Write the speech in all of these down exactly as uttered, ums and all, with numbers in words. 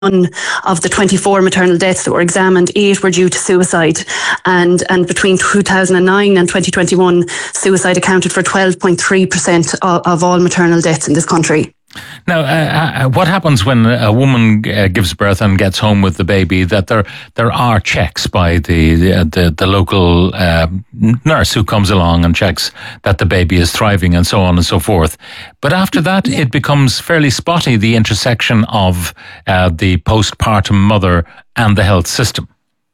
of the twenty-four maternal deaths that were examined, eight were due to suicide. And, and between two thousand nine and twenty twenty-one, suicide accounted for twelve point three percent of, of all maternal deaths in this country. Now, uh, what happens when a woman uh, gives birth and gets home with the baby? That there there are checks by the the, the, the local uh, nurse who comes along and checks that the baby is thriving and so on and so forth. But after that, it becomes fairly spotty, the intersection of uh, the postpartum mother and the health system.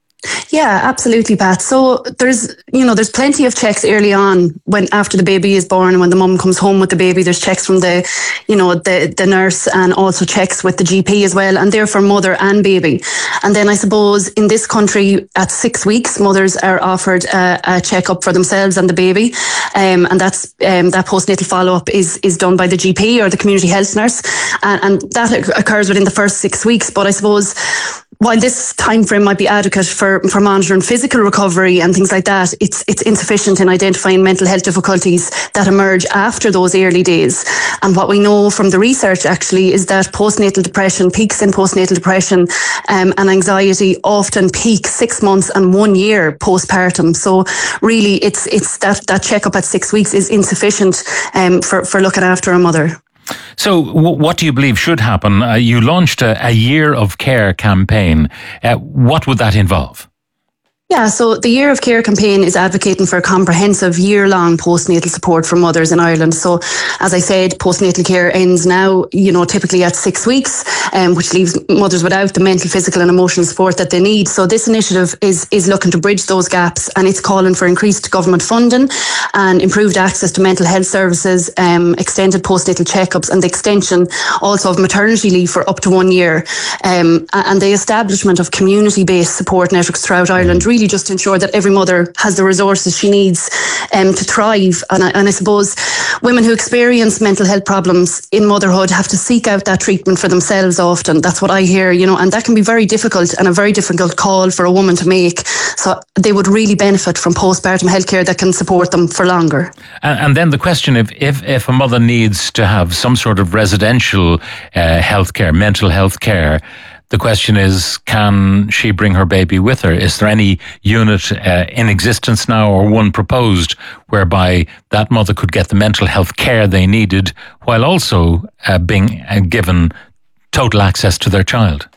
Yeah, absolutely, Pat. So there's, you know, there's plenty of checks early on when after the baby is born, when the mum comes home with the baby. There's checks from the, you know, the the nurse, and also checks with the G P as well, and they're for mother and baby. And then I suppose in this country, at six weeks, mothers are offered a, a checkup for themselves and the baby, um, and that's um, that postnatal follow up is is done by the G P or the community health nurse, and, and that occurs within the first six weeks. But I suppose, while this time frame might be adequate for, for monitoring physical recovery and things like that, it's it's insufficient in identifying mental health difficulties that emerge after those early days. And what we know from the research actually is that postnatal depression, peaks in postnatal depression um, and anxiety often peak six months and one year postpartum. So really, it's it's that, that checkup at six weeks is insufficient um, for, for looking after a mother. So w- what do you believe should happen? Uh, you launched a, a Year of Care campaign. Uh, what would that involve? Yeah, so the Year of Care campaign is advocating for comprehensive year-long postnatal support for mothers in Ireland. So, as I said, postnatal care ends now, you know, typically at six weeks, um, which leaves mothers without the mental, physical and emotional support that they need. So this initiative is, is looking to bridge those gaps, and it's calling for increased government funding and improved access to mental health services, um, extended postnatal checkups, and the extension also of maternity leave for up to one year, um, and the establishment of community-based support networks throughout Ireland, really just to ensure that every mother has the resources she needs um, to thrive. And I, and I suppose women who experience mental health problems in motherhood have to seek out that treatment for themselves often. That's what I hear, you know, and that can be very difficult and a very difficult call for a woman to make. So they would really benefit from postpartum healthcare that can support them for longer. And, and then the question, if, if, if a mother needs to have some sort of residential uh, healthcare, mental health care, the question is, can she bring her baby with her? Is there any unit uh, in existence now, or one proposed, whereby that mother could get the mental health care they needed while also uh, being uh, given total access to their child?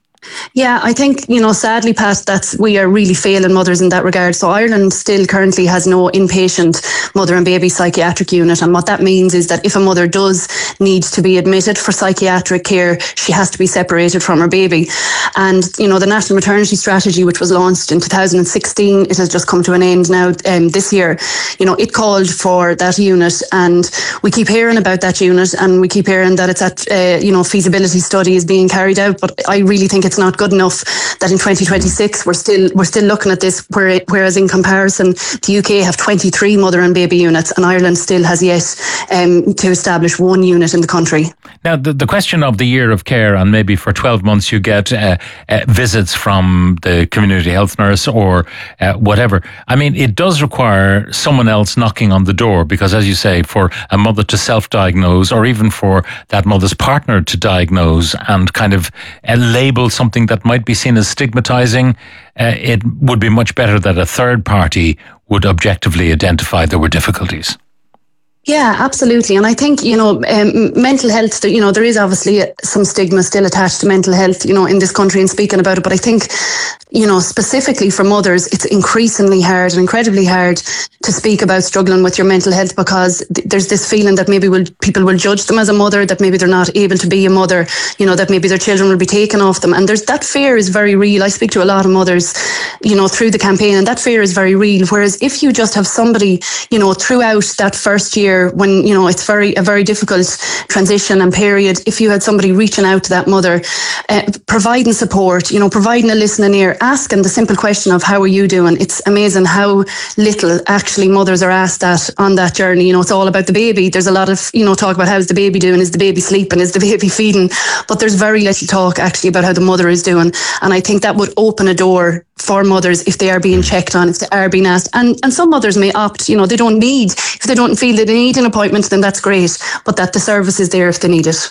Yeah, I think, you know, sadly, Pat, that's, we are really failing mothers in that regard. So Ireland still currently has no inpatient mother and baby psychiatric unit. And what that means is that if a mother does need to be admitted for psychiatric care, she has to be separated from her baby. And, you know, the National Maternity Strategy, which was launched in two thousand sixteen, it has just come to an end now um, this year. You know, it called for that unit, and we keep hearing about that unit, and we keep hearing that it's at, uh, you know, feasibility study is being carried out. But I really think it's not good enough that in twenty twenty-six we're still we're still looking at this, whereas in comparison the U K have twenty-three mother and baby units, and Ireland still has yet um, to establish one unit in the country. Now the, the question of the Year of Care, and maybe for twelve months you get uh, uh, visits from the community health nurse or uh, whatever. I mean, it does require someone else knocking on the door, because as you say, for a mother to self-diagnose, or even for that mother's partner to diagnose and kind of uh, label something that might be seen as stigmatizing, uh, it would be much better that a third party would objectively identify there were difficulties. Yeah, absolutely. And I think, you know, um, mental health, you know, there is obviously some stigma still attached to mental health, you know, in this country and speaking about it. But I think, you know, specifically for mothers, it's increasingly hard and incredibly hard to speak about struggling with your mental health, because th- there's this feeling that maybe will, people will judge them as a mother, that maybe they're not able to be a mother, you know, that maybe their children will be taken off them. And there's that fear is very real. I speak to a lot of mothers, you know, through the campaign, and that fear is very real. Whereas if you just have somebody, you know, throughout that first year, when, you know, it's very a very difficult transition and period, if you had somebody reaching out to that mother, uh, providing support, you know, providing a listening ear, asking the simple question of how are you doing? It's amazing how little actually mothers are asked that on that journey. You know, it's all about the baby. There's a lot of, you know, talk about how's the baby doing? Is the baby sleeping? Is the baby feeding? But there's very little talk actually about how the mother is doing. And I think that would open a door for mothers if they are being checked on, if they are being asked. And and some mothers may opt, you know, they don't need, if they don't feel that they need an appointment, then that's great. But that the service is there if they need it.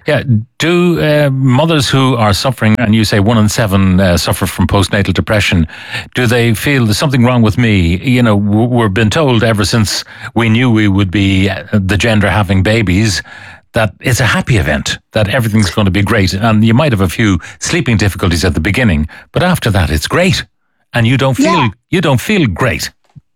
Yeah. Do uh, mothers who are suffering, and you say one in seven uh, suffer from postnatal depression, do they feel there's something wrong with me? You know, we've been told ever since we knew we would be the gender having babies that it's a happy event, that everything's going to be great. And you might have a few sleeping difficulties at the beginning, but after that it's great. And you don't feel, yeah. you don't feel great.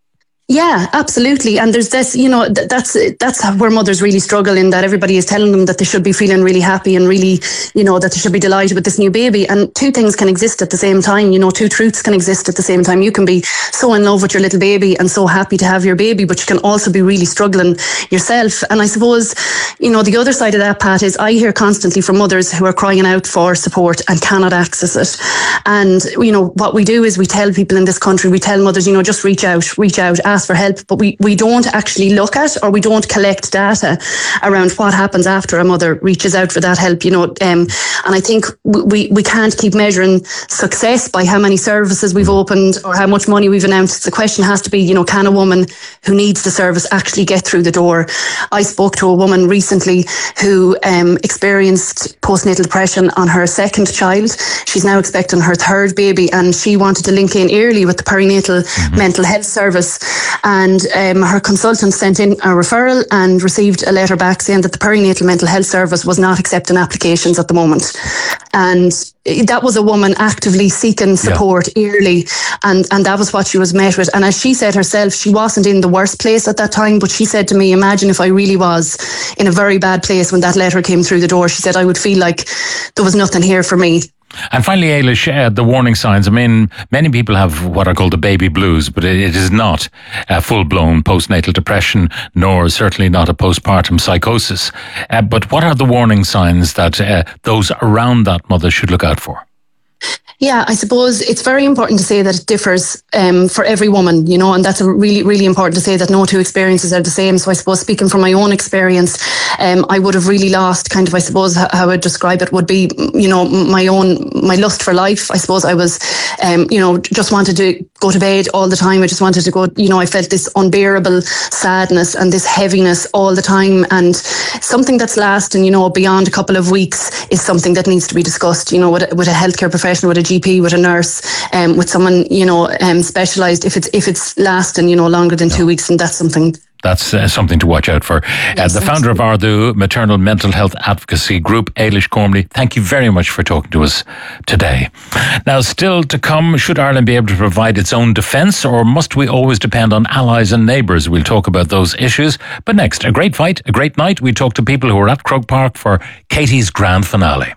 Yeah, absolutely. And there's this, you know, th- that's that's where mothers really struggle, in that everybody is telling them that they should be feeling really happy and really, you know, that they should be delighted with this new baby. And two things can exist at the same time. You know, two truths can exist at the same time. You can be so in love with your little baby and so happy to have your baby, but you can also be really struggling yourself. And I suppose, you know, the other side of that, Pat, is I hear constantly from mothers who are crying out for support and cannot access it. And, you know, what we do is we tell people in this country, we tell mothers, you know, just reach out, reach out, ask for help, but we, we don't actually look at, or we don't collect data around what happens after a mother reaches out for that help, you know. Um, and I think we, we can't keep measuring success by how many services we've opened or how much money we've announced. The question has to be, you know, can a woman who needs the service actually get through the door? I spoke to a woman recently who um, experienced postnatal depression on her second child. She's now expecting her third baby, and she wanted to link in early with the perinatal mm-hmm. mental health service. And um, her consultant sent in a referral and received a letter back saying that the perinatal mental health service was not accepting applications at the moment. And that was a woman actively seeking support yeah. early, and, and that was what she was met with. And as she said herself, she wasn't in the worst place at that time, but she said to me, imagine if I really was in a very bad place when that letter came through the door. She said, I would feel like there was nothing here for me. And finally, Ailish, uh, the warning signs. I mean, many people have what are called the baby blues, but it, it is not a full-blown postnatal depression, nor certainly not a postpartum psychosis. Uh, but what are the warning signs that uh, those around that mother should look out for? Yeah, I suppose it's very important to say that it differs um, for every woman, you know, and that's a really, really important to say that no two experiences are the same. So I suppose speaking from my own experience, um, I would have really lost kind of, I suppose, how I would describe it would be, you know, my own, my lust for life. I suppose I was, um, you know, just wanted to go to bed all the time. I just wanted to go, you know, I felt this unbearable sadness and this heaviness all the time. And something that's lasting, you know, beyond a couple of weeks is something that needs to be discussed, you know, with, with a healthcare professional, with a G P, with a nurse, um, with someone, you know, um, specialised. If it's if it's lasting, you know, longer than two weeks, and that's something. That's uh, something to watch out for. Yes, uh, the founder absolutely. of Ardú Maternal Mental Health Advocacy Group, Ailish Gormley, thank you very much for talking to us today. Now, still to come, should Ireland be able to provide its own defence, or must we always depend on allies and neighbours? We'll talk about those issues. But next, a great fight, a great night. We talk to people who are at Croke Park for Katie's grand finale.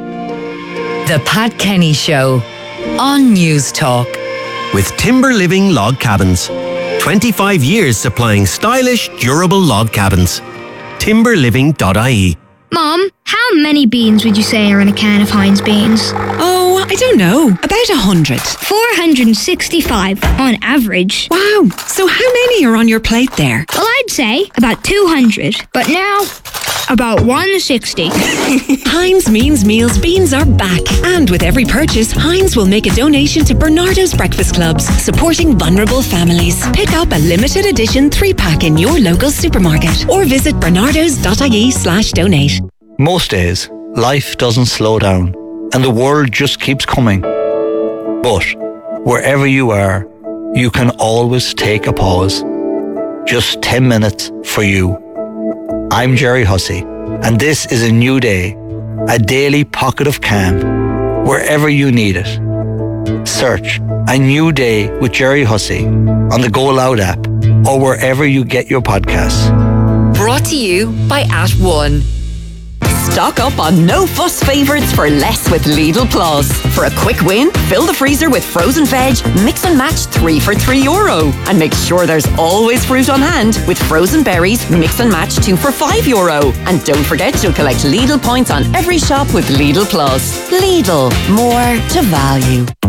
The Pat Kenny Show on News Talk. With Timber Living Log Cabins. twenty-five years supplying stylish, durable log cabins. timber living dot I E. Mom, how many beans would you say are in a can of Heinz beans? Oh, I don't know. About a hundred. four hundred sixty-five on average. Wow. So how many are on your plate there? Well, I'd say about two hundred. But now, about one hundred sixty. Heinz Means Meals beans are back. And with every purchase, Heinz will make a donation to Bernardo's Breakfast Clubs, supporting vulnerable families. Pick up a limited edition three-pack in your local supermarket or visit bernardos dot I E slash donate. Most days, life doesn't slow down and the world just keeps coming. But wherever you are, you can always take a pause. Just ten minutes for you. I'm Jerry Hussey, and this is a new day, a daily pocket of calm, wherever you need it. Search A New Day with Jerry Hussey on the Go Loud app or wherever you get your podcasts. Brought to you by At One. Stock up on no-fuss favourites for less with Lidl Plus. For a quick win, fill the freezer with frozen veg, mix and match three for three euro. And make sure there's always fruit on hand with frozen berries, mix and match two for five euro. And don't forget you'll collect Lidl points on every shop with Lidl Plus. Lidl, more to value.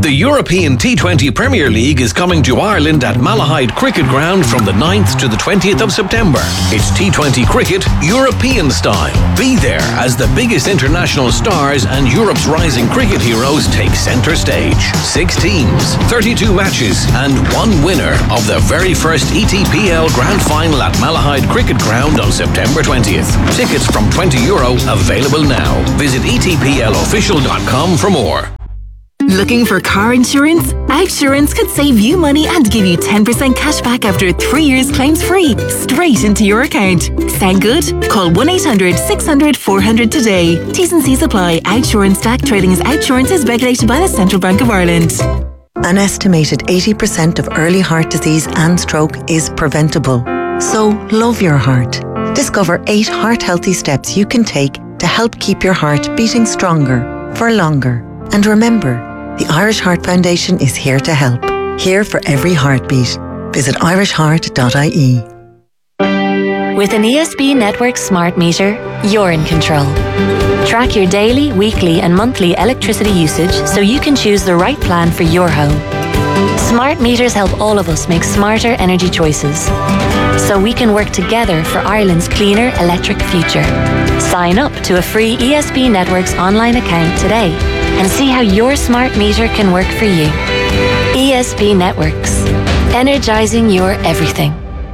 The European T twenty Premier League is coming to Ireland at Malahide Cricket Ground from the ninth to the twentieth of September. It's T twenty cricket European style. Be there as the biggest international stars and Europe's rising cricket heroes take centre stage. Six teams, thirty-two matches and one winner of the very first E T P L Grand Final at Malahide Cricket Ground on September twentieth. Tickets from twenty euro available now. Visit e t p l official dot com for more. Looking for car insurance? Outsurance could save you money and give you ten percent cash back after three years claims free, straight into your account. Sound good? Call one eight hundred six hundred four hundred today. T's and C's apply. Outsurance Stack Trading as Outsurance is regulated by the Central Bank of Ireland. An estimated eighty percent of early heart disease and stroke is preventable. So love your heart. Discover eight heart-healthy steps you can take to help keep your heart beating stronger for longer. And remember, the Irish Heart Foundation is here to help. Here for every heartbeat. Visit irish heart dot I E. With an E S B Network smart meter, you're in control. Track your daily, weekly and monthly electricity usage so you can choose the right plan for your home. Smart meters help all of us make smarter energy choices, so we can work together for Ireland's cleaner electric future. Sign up to a free E S B Networks online account today and see how your smart meter can work for you. E S B Networks. Energising your everything.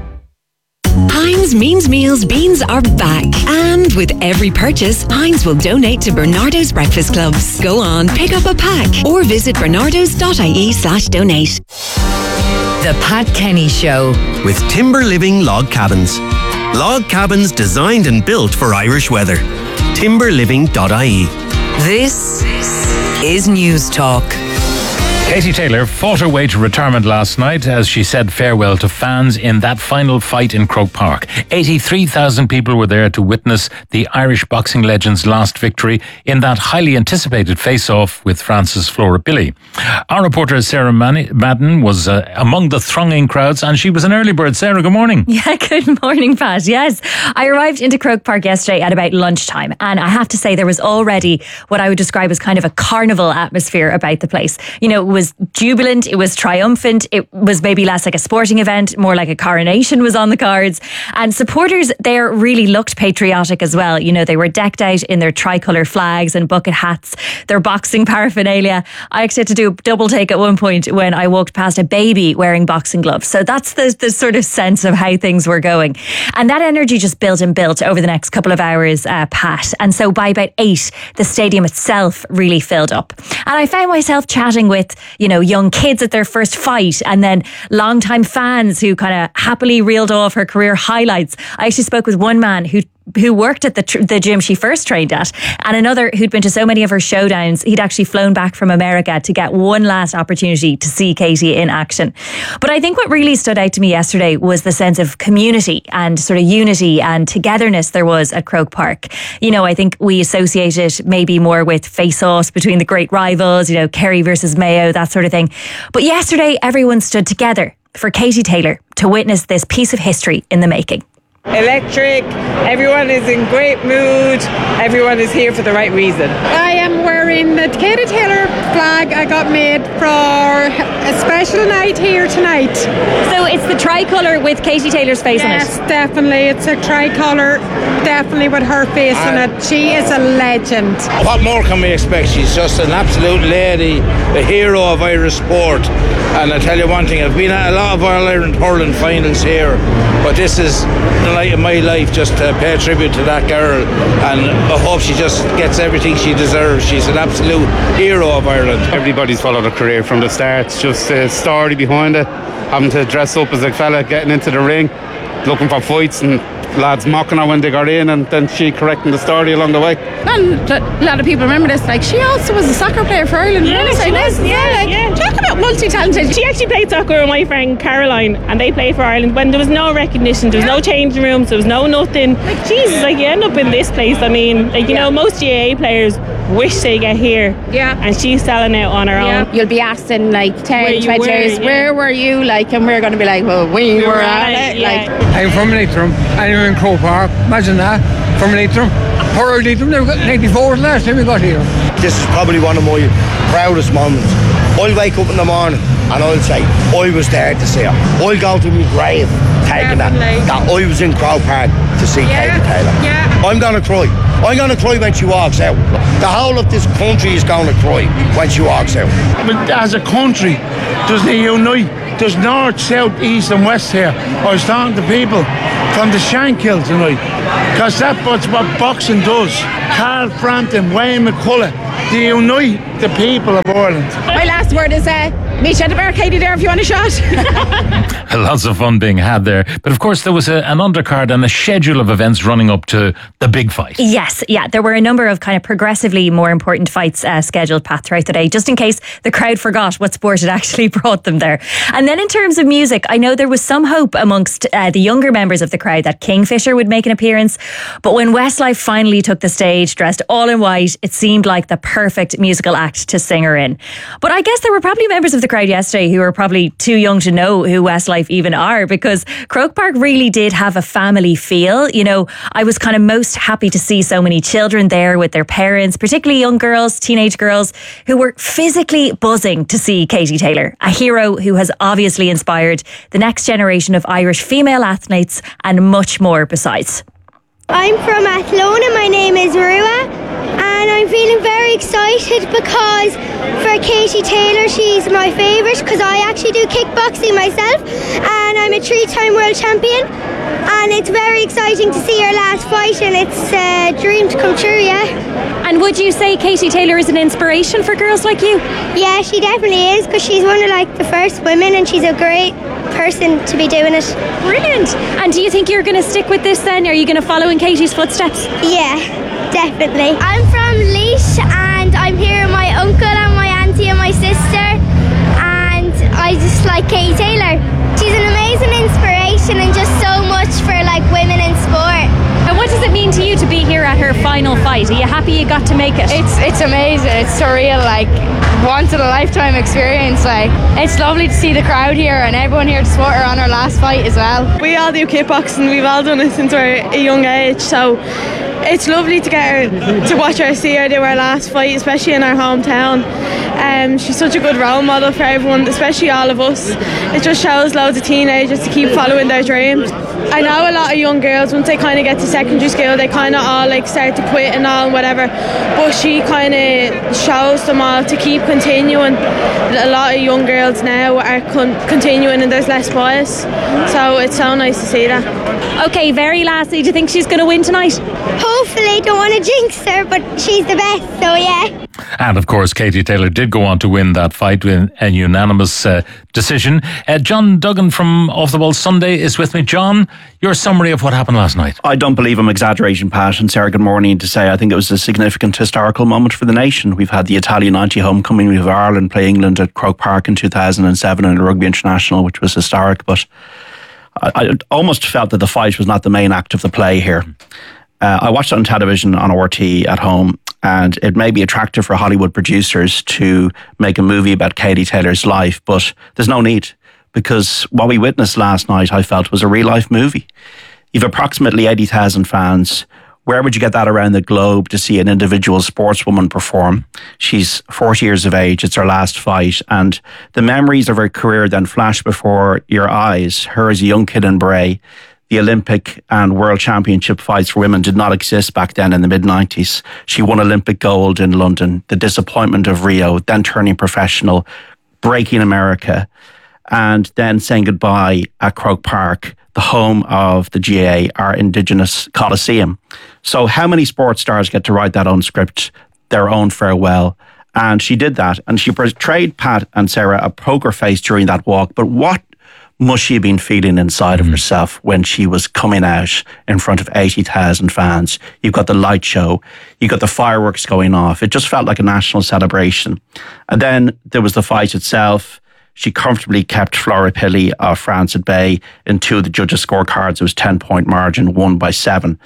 Heinz Means Meals beans are back. And with every purchase, Heinz will donate to Bernardo's Breakfast Clubs. Go on, pick up a pack or visit bernardos dot I E slash donate. The Pat Kenny Show. With Timber Living Log Cabins. Log cabins designed and built for Irish weather. timber living dot I E. This is News Talk. Katie Taylor fought her way to retirement last night as she said farewell to fans in that final fight in Croke Park. eighty-three thousand people were there to witness the Irish boxing legend's last victory in that highly anticipated face-off with Frances Flora Billy. Our reporter Sarah Madden was uh, among the thronging crowds, and she was an early bird. Sarah, good morning. Yeah, good morning, Pat. Yes, I arrived into Croke Park yesterday at about lunchtime, and I have to say there was already what I would describe as kind of a carnival atmosphere about the place. You know, it was jubilant, it was triumphant, it was maybe less like a sporting event, more like a coronation was on the cards. And supporters there really looked patriotic as well. You know, they were decked out in their tricolour flags and bucket hats, their boxing paraphernalia. I actually had to do a double take at one point when I walked past a baby wearing boxing gloves. So that's the, the sort of sense of how things were going. And that energy just built and built over the next couple of hours, uh, Pat. And so by about eight, the stadium itself really filled up. And I found myself chatting with, you know, young kids at their first fight, and then longtime fans who kind of happily reeled off her career highlights. I actually spoke with one man who who worked at the tr- the gym she first trained at, and another who'd been to so many of her showdowns. He'd actually flown back from America to get one last opportunity to see Katie in action. But I think what really stood out to me yesterday was the sense of community and sort of unity and togetherness there was at Croke Park. You know, I think we associate it maybe more with face-offs between the great rivals, you know, Kerry versus Mayo, that sort of thing. But yesterday, everyone stood together for Katie Taylor to witness this piece of history in the making. Electric, everyone is in great mood, everyone is here for the right reason. I am wearing the Katie Taylor flag I got made for a special night here tonight. So it's the tricolour with Katie Taylor's face yes, on it? Yes, definitely, it's a tricolour, definitely with her face uh, on it. She is a legend. What more can we expect? She's just an absolute lady, the hero of Irish sport. And I tell you one thing, I've been at a lot of All-Ireland hurling finals here, but this is the night of my life, just to pay tribute to that girl, and I hope she just gets everything she deserves. She's an absolute hero of Ireland. Everybody's followed her career from the start. It's just a story behind it, having to dress up as a fella, getting into the ring, looking for fights, and lads mocking her when they got in, and then she correcting the story along the way. And a lot of people remember this, like she also was a soccer player for Ireland. Yeah, she was, yeah, yeah, like, yeah. Talk about multi-talented. She actually played soccer with my friend Caroline, and they played for Ireland when there was no recognition, there was yeah. no changing rooms, there was no nothing. Like, Jesus, like you end up in this place. I mean, like you yeah. know, most G A A players wish they get here. Yeah. And she's selling out on her yeah. own. You'll be asked in like ten, twenty were, years, yeah. where were you? Like, and we're going to be like, well, we, we were, were at it. Yeah. Like, I'm from Leitrim, and I'm in Croke Park. Imagine that, from Leitrim. Poor Leitrim, ninety-four was the last time we got here. This is probably one of my proudest moments I'll wake up in the morning and I'll say, I was there to see her. I'll go to my grave taking that, that I was in Croke Park to see yeah. Katie Taylor. Yeah. I'm going to cry. I'm going to cry when she walks out. The whole of this country is going to cry when she walks out. But as a country, does they unite? There's north, south, east and west here. I was talking to people from the Shankill tonight, because that's what boxing does. Carl Frampton, Wayne McCullough, they unite the people of Ireland. My last word is uh, meet you at the bar, Katie, there if you want a shot. Lots of fun being had there. But of course, there was a, an undercard and a schedule of events running up to the big fight. Yes, yeah. There were a number of kind of progressively more important fights uh, scheduled, Pat, throughout the day, just in case the crowd forgot what sport had actually brought them there. And then in terms of music, I know there was some hope amongst uh, the younger members of the crowd that Kingfisher would make an appearance. But when Westlife finally took the stage, dressed all in white, it seemed like the perfect musical act to sing her in. But I guess there were probably members of the crowd yesterday who were probably too young to know who Westlife even are, because Croke Park really did have a family feel. You know, I was kind of most happy to see so many children there with their parents, particularly young girls, teenage girls, who were physically buzzing to see Katie Taylor, a hero who has obviously inspired the next generation of Irish female athletes and much more besides. I'm from Athlone and my name is Rua, and I'm feeling very excited because for Katie Taylor, she's my favourite because I actually do kickboxing myself and I'm a three-time world champion, and it's very exciting to see her last fight, and it's a dream to come true, yeah. And would you say Katie Taylor is an inspiration for girls like you? Yeah, she definitely is, because she's one of like the first women and she's a great person to be doing it. Brilliant. And do you think you're going to stick with this then? Are you going to follow in Katie's footsteps? Yeah, definitely. I'm from Laois and I'm here with my uncle and my auntie and my sister, and I just like Katie Taylor. She's an amazing inspiration and just so much for like women in sport. And what does it mean to you to be here at her final fight? Are you happy you got to make it? It's it's amazing. It's surreal, like once in a lifetime experience. Like it's lovely to see the crowd here and everyone here to support her on her last fight as well. We all do kickboxing. We've all done it since we're a young age, so it's lovely to get her, to watch her, see her do her last fight, especially in our hometown. Um, she's such a good role model for everyone, especially all of us. It just shows loads of teenagers to keep following their dreams. I know a lot of young girls, once they kind of get to secondary school, they kind of all like start to quit and all and whatever, but she kind of shows them all to keep continuing. A lot of young girls now are con- continuing and there's less bias, so it's so nice to see that. Okay, very lastly, do you think she's going to win tonight? Hopefully, don't want to jinx her, but she's the best, so yeah. And of course, Katie Taylor did go on to win that fight with a unanimous uh, decision. Uh, John Duggan from Off the Ball Sunday is with me. John, your summary of what happened last night. I don't believe I'm exaggerating, Pat, and Sarah, good morning, to say I think it was a significant historical moment for the nation. We've had the Italian anti-homecoming. We have Ireland play England at Croke Park in two thousand seven in a rugby international, which was historic, but I, I almost felt that the fight was not the main act of the play here. Uh, I watched it on television on R T at home, and it may be attractive for Hollywood producers to make a movie about Katie Taylor's life, but there's no need, because what we witnessed last night, I felt, was a real-life movie. You've approximately eighty thousand fans. Where would you get that around the globe to see an individual sportswoman perform? She's forty years of age. It's her last fight. And the memories of her career then flash before your eyes. Her as a young kid in Bray. The Olympic and World Championship fights for women did not exist back then in the mid nineties. She won Olympic gold in London. The disappointment of Rio, then turning professional, breaking America, and then saying goodbye at Croke Park, the home of the G A A, our Indigenous Coliseum. So how many sports stars get to write that own script, their own farewell? And she did that. And she portrayed, Pat and Sarah, a poker face during that walk. But what must she have been feeling inside of herself when she was coming out in front of eighty thousand fans? You've got the light show, you've got the fireworks going off. It just felt like a national celebration. And then there was the fight itself. She comfortably kept Flora Pili of France at bay in two of the judges' scorecards. It was ten-point margin, won by seven.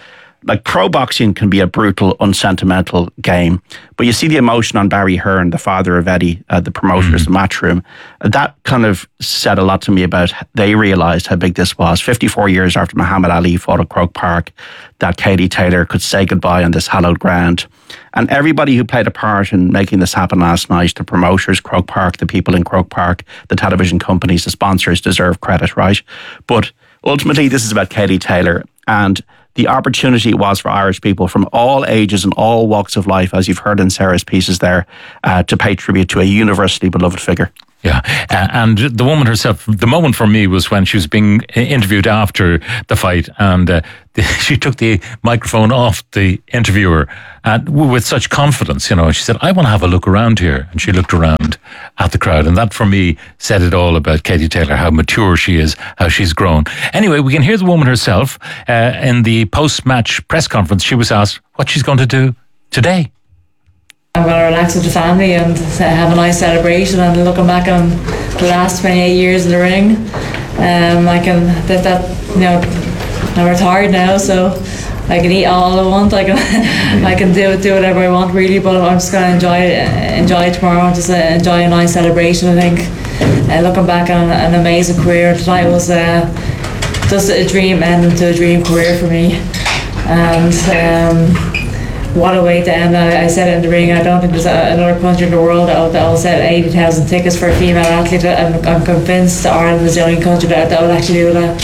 like pro boxing can be a brutal, unsentimental game, but you see the emotion on Barry Hearn, the father of Eddie, uh, the promoters, mm. the Matchroom. That kind of said a lot to me about, they realised how big this was. fifty-four years after Muhammad Ali fought at Croke Park, that Katie Taylor could say goodbye on this hallowed ground. And everybody who played a part in making this happen last night, the promoters, Croke Park, the people in Croke Park, the television companies, the sponsors, deserve credit, right? But ultimately, this is about Katie Taylor, and the opportunity it was for Irish people from all ages and all walks of life, as you've heard in Sarah's pieces there, uh, to pay tribute to a universally beloved figure. Yeah, uh, and the woman herself, the moment for me was when she was being interviewed after the fight, and uh, the, she took the microphone off the interviewer and with such confidence, you know, she said, I want to have a look around here. And she looked around at the crowd, and that for me said it all about Katie Taylor, how mature she is, how she's grown. Anyway, we can hear the woman herself uh, in the post-match press conference. She was asked what she's going to do today. I'm going to relax with the family and have a nice celebration, and looking back on the last twenty-eight years in the ring, um, I can, that, that, you know, I'm retired now, so I can eat all I want, I can I can do do whatever I want really, but I'm just going to enjoy it, enjoy it tomorrow, and just uh, enjoy a nice celebration, I think. Uh, looking back on an amazing career, tonight was uh, just a dream ending to a dream career for me, and um, what a way to end. I, I said it in the ring, I don't think there's a, another country in the world that will, that will sell eighty thousand tickets for a female athlete. I'm, I'm convinced Ireland is the only country that, that will actually do that.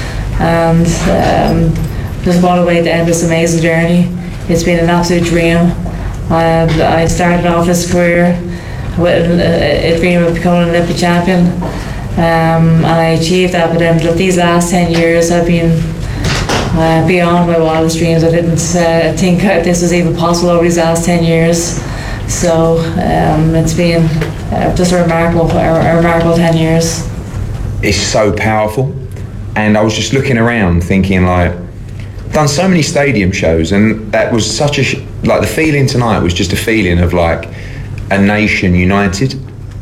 And um, just what a way to end this amazing journey. It's been an absolute dream. And I started off this career with a, a dream of becoming an Olympic champion. Um, and I achieved that, but then these last ten years I've been Uh, beyond my wildest dreams. I didn't uh, think this was even possible over these last ten years. So um, it's been uh, just a remarkable, a remarkable ten years. It's so powerful, and I was just looking around, thinking like, done so many stadium shows, and that was such a sh- like the feeling tonight was just a feeling of like a nation united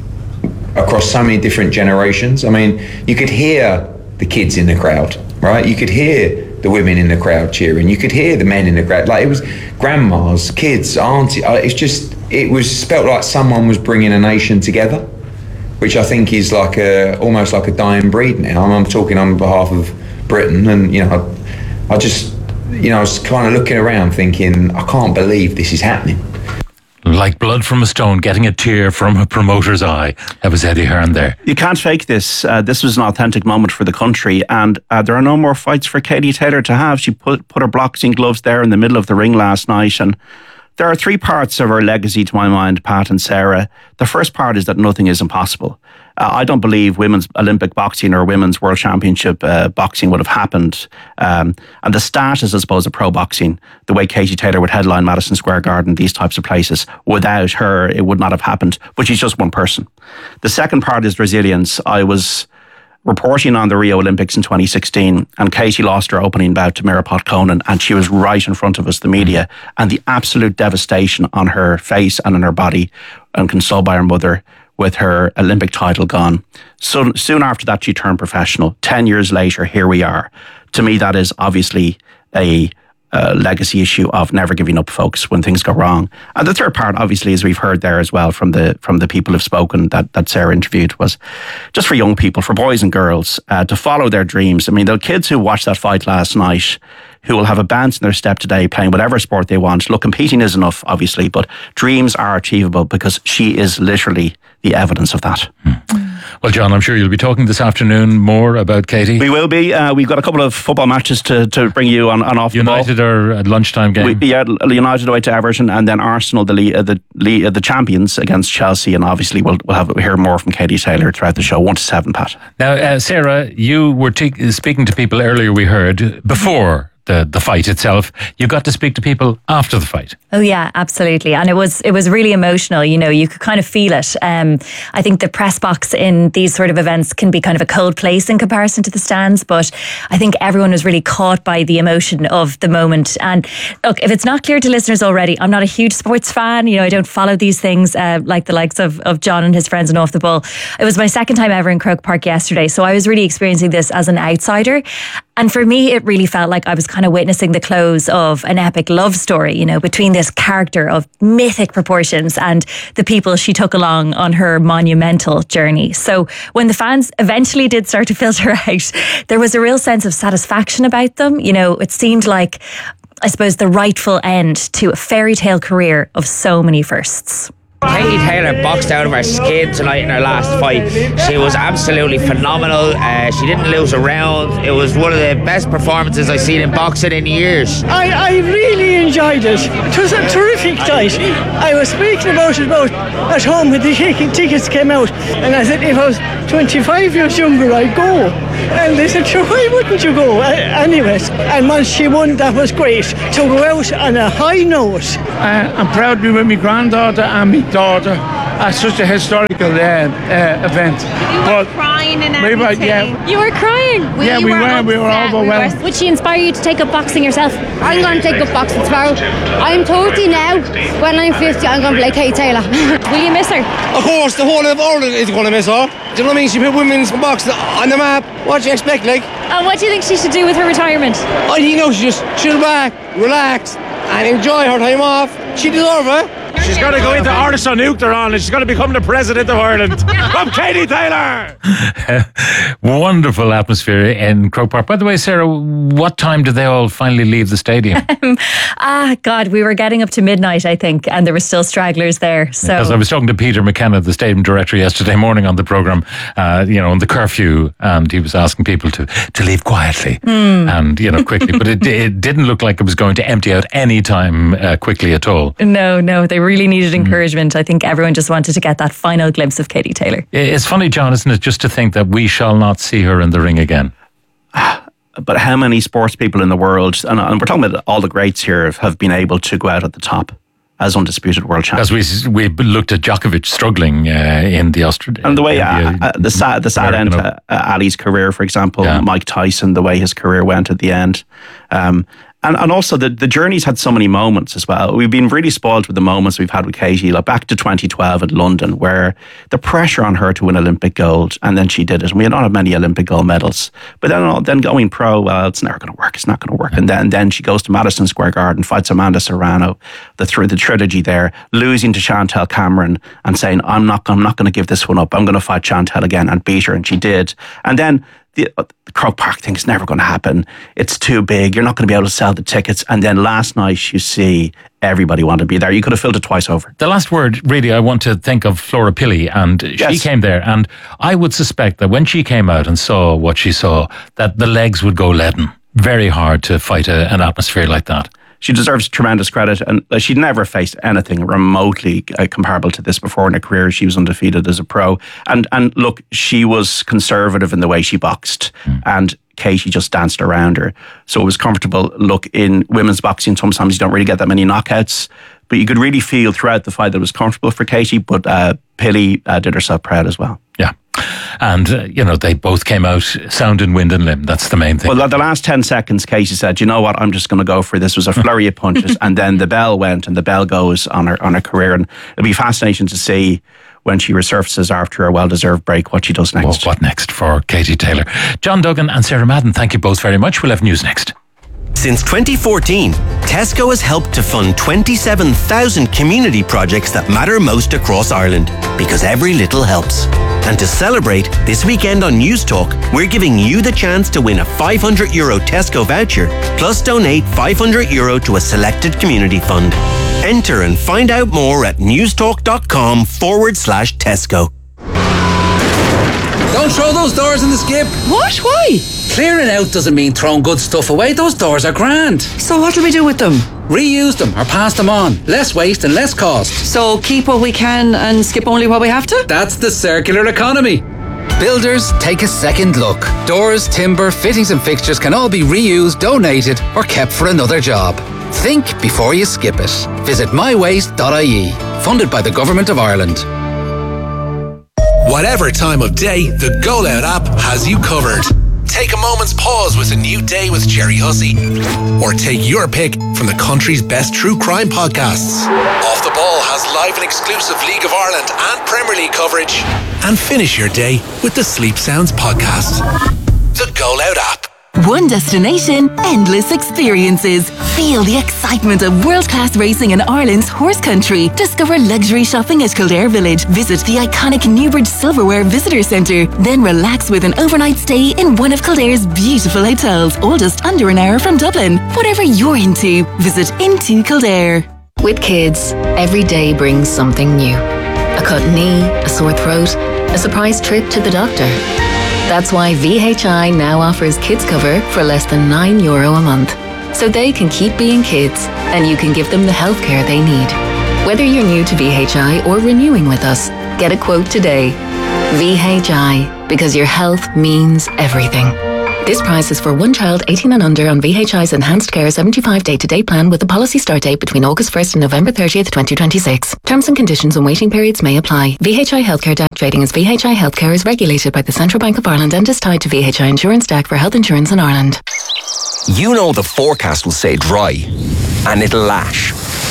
across so many different generations. I mean, you could hear the kids in the crowd, right? You could hear the women in the crowd cheering. You could hear the men in the crowd. Like, it was grandmas, kids, auntie. It's just, it was felt like someone was bringing a nation together, which I think is like a almost like a dying breed now. I'm, I'm talking on behalf of Britain, and you know, I, I just, you know, I was kind of looking around, thinking, I can't believe this is happening. Like blood from a stone, getting a tear from a promoter's eye. That was Eddie Hearn there. You can't fake this. Uh, this was an authentic moment for the country, and uh, there are no more fights for Katie Taylor to have. She put, put her boxing gloves there in the middle of the ring last night, and there are three parts of her legacy to my mind, Pat and Sarah. The first part is that nothing is impossible. Uh, I don't believe women's Olympic boxing or women's world championship uh, boxing would have happened. Um, and the status, I suppose, of pro boxing, the way Katie Taylor would headline Madison Square Garden, these types of places, without her, it would not have happened. But she's just one person. The second part is resilience. I was reporting on the Rio Olympics in twenty sixteen, and Katie lost her opening bout to Mirapot Conan, and she was right in front of us, the media, and the absolute devastation on her face and on her body, and consoled by her mother with her Olympic title gone. So soon after that, she turned professional. Ten years later, here we are. To me, that is obviously a Uh, legacy issue of never giving up, folks, when things go wrong. And the third part, obviously, as we've heard there as well from the from the people who've spoken that, that Sarah interviewed, was just for young people, for boys and girls, uh, to follow their dreams. I mean, the kids who watched that fight last night, who will have a bounce in their step today, playing whatever sport they want. Look, competing is enough, obviously, but dreams are achievable, because she is literally the evidence of that. Mm. Well, John, I'm sure you'll be talking this afternoon more about Katie. We will be. Uh, we've got a couple of football matches to, to bring you on, on off the ball. United are at lunchtime game. We, yeah, United away to Everton, and then Arsenal, the uh, the uh, the champions, against Chelsea. And obviously, we'll we'll have we'll hear more from Katie Taylor throughout the show. One to seven, Pat. Now, uh, Sarah, you were t- speaking to people earlier. We heard before the the fight itself. You got to speak to people after the fight. Oh yeah, absolutely, and it was it was really emotional. You know, you could kind of feel it. Um, I think the press box in these sort of events can be kind of a cold place in comparison to the stands, but I think everyone was really caught by the emotion of the moment. And look, if it's not clear to listeners already, I'm not a huge sports fan. You know, I don't follow these things uh, like the likes of of John and his friends and Off the Ball. It was my second time ever in Croke Park yesterday, so I was really experiencing this as an outsider. And for me, it really felt like I was kind of witnessing the close of an epic love story, you know, between this character of mythic proportions and the people she took along on her monumental journey. So when the fans eventually did start to filter out, there was a real sense of satisfaction about them. You know, it seemed like, I suppose, the rightful end to a fairy tale career of so many firsts. Katie Taylor boxed out of her skin tonight in her last fight. She was absolutely phenomenal. Uh, she didn't lose a round. It was one of the best performances I've seen in boxing in years. I, I really enjoyed it. It was a terrific night. I was speaking about it about at home when the tickets came out, and I said if I was twenty-five years younger I'd go. And they said, sure, why wouldn't you go? Uh, anyways, and once she won, that was great. To go out on a high note. Uh, I'm proud to be with my granddaughter and my daughter at such a historical uh, uh, event. You were but crying and we everything. Were, yeah. You were crying. We yeah, we were. Upset. We were overwhelmed. We were. Would she inspire you to take up boxing yourself? I'm going to take up boxing tomorrow. I'm thirty now. When I'm fifty, I'm going to play Katie Taylor. Will you miss her? Of course, the whole of Ireland is going to miss her. Do you know what I mean? She put women's boxing on the map. What do you expect, like? And what do you think she should do with her retirement? I think, you know, she just chill back, relax, and enjoy her time off. She deserves it. She's got to go into Ardis on Uachtar on and she's going to become the president of Ireland. From Katie Taylor! Wonderful atmosphere in Croke Park. By the way, Sarah, what time did they all finally leave the stadium? ah, God, we were getting up to midnight, I think, and there were still stragglers there. So because I was talking to Peter McKenna, the stadium director, yesterday morning on the programme, uh, you know, on the curfew, and he was asking people to, to leave quietly mm. and, you know, quickly. But it, it didn't look like it was going to empty out any time uh, quickly at all. No, no, they really needed encouragement. Mm. I think everyone just wanted to get that final glimpse of Katie Taylor. It's funny, John, isn't it, just to think that we shall not see her in the ring again. But how many sports people in the world, and, and we're talking about all the greats here, have, have been able to go out at the top as undisputed world champions? Because we we looked at Djokovic struggling uh, in the Australian. And the way uh, uh, the sad the sad end to uh, Ali's career, for example, yeah. Mike Tyson, the way his career went at the end. Um, And and also the, the journey's had so many moments as well. We've been really spoiled with the moments we've had with Katie. Like back to twenty twelve in London, where the pressure on her to win Olympic gold, and then she did it. And we had not had many Olympic gold medals. But then then going pro, well, it's never going to work. It's not going to work. And then then she goes to Madison Square Garden, fights Amanda Serrano, the through the trilogy there, losing to Chantel Cameron and saying, I'm not I'm not going to give this one up. I'm going to fight Chantel again and beat her, and she did. And then The, the Croke Park thing is never going to happen. It's too big. You're not going to be able to sell the tickets. And then last night, you see everybody wanted to be there. You could have filled it twice over. The last word, really, I want to think of Flora Pilley. And yes. She came there. And I would suspect that when she came out and saw what she saw, that the legs would go leaden. Very hard to fight a, an atmosphere like that. She deserves tremendous credit, and she'd never faced anything remotely uh, comparable to this before in her career. She was undefeated as a pro, and and look, she was conservative in the way she boxed, mm. and Katie just danced around her, so it was comfortable. Look, in women's boxing, sometimes you don't really get that many knockouts, but you could really feel throughout the fight that it was comfortable for Katie. But uh, Pilley uh, did herself proud as well. Yeah. And, uh, you know, they both came out sound in wind and limb. That's the main thing. Well, the last ten seconds, Katie said, you know what, I'm just going to go for this. It was a flurry of punches. And then the bell went, and the bell goes on her on her career. And it'll be fascinating to see when she resurfaces after a well-deserved break, what she does next. Well, what next for Katie Taylor? John Duggan and Sarah Madden, thank you both very much. We'll have news next. Since twenty fourteen, Tesco has helped to fund twenty-seven thousand community projects that matter most across Ireland, because every little helps. And to celebrate, this weekend on News Talk, we're giving you the chance to win a five hundred euro Tesco voucher, plus donate five hundred euro to a selected community fund. Enter and find out more at newstalk.com forward slash Tesco. Don't throw those doors in the skip. What? Why? Clearing out doesn't mean throwing good stuff away. Those doors are grand. So what do we do with them? Reuse them or pass them on. Less waste and less cost. So keep what we can and skip only what we have to? That's the circular economy. Builders, take a second look. Doors, timber, fittings and fixtures can all be reused, donated or kept for another job. Think before you skip it. Visit my waste dot I E. Funded by the Government of Ireland. Whatever time of day, the Go Loud app has you covered. Take a moment's pause with a new day with Jerry Hussey. Or take your pick from the country's best true crime podcasts. Off the Ball has live and exclusive League of Ireland and Premier League coverage. And finish your day with the Sleep Sounds podcast. The Go Loud app. One destination, endless experiences. Feel the excitement of world-class racing in Ireland's horse country. Discover luxury shopping at Kildare Village. Visit the iconic Newbridge Silverware Visitor Centre. Then relax with an overnight stay in one of Kildare's beautiful hotels, all just under an hour from Dublin. Whatever you're into, visit Into Kildare. With kids, every day brings something new. A cut knee, a sore throat, a surprise trip to the doctor. That's why V H I now offers kids cover for less than nine euro a month. So they can keep being kids and you can give them the healthcare they need. Whether you're new to V H I or renewing with us, get a quote today. V H I, because your health means everything. This price is for one child eighteen and under on V H I's Enhanced Care seventy-five day-to-day plan with the policy start date between August first and November thirtieth, twenty twenty-six. Terms and conditions and waiting periods may apply. V H I Healthcare D A C trading as V H I Healthcare is regulated by the Central Bank of Ireland and is tied to V H I Insurance D A C for health insurance in Ireland. You know the forecast will say dry, and it'll lash.